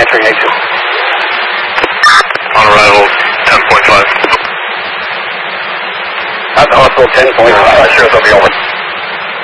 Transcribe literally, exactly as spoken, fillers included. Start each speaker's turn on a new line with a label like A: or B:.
A: entering A two.
B: On arrival, ten point five.
A: At the hospital, ten point five.
B: Sure, they'll be over.